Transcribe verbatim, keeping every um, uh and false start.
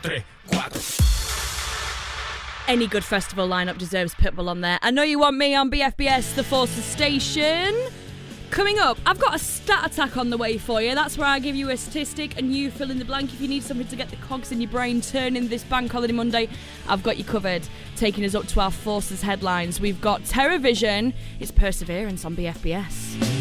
tres, cuatro. Any good festival lineup deserves Pitbull on there. I know you want me on B F B S, The Forces Station. Coming up, I've got a stat attack on the way for you. That's where I give you a statistic and you fill in the blank. If you need something to get the cogs in your brain turning this Bank Holiday Monday, I've got you covered. Taking us up to our Forces headlines, we've got TerraVision. It's Perseverance on B F B S.